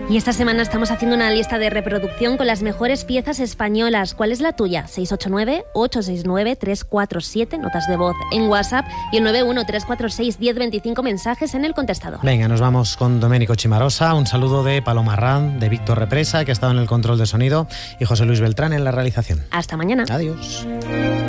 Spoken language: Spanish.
Y esta semana estamos haciendo una lista de reproducción con las mejores piezas españolas. ¿Cuál es la tuya? 689-869-347, notas de voz en WhatsApp, y el 91-346-1025, mensajes en el contestador. Venga, nos vamos con Domenico Cimarosa. Un saludo de Paloma Arranz, de Víctor Represa, que ha estado en el control de sonido, y José Luis Beltrán en la realización. Hasta mañana. Adiós.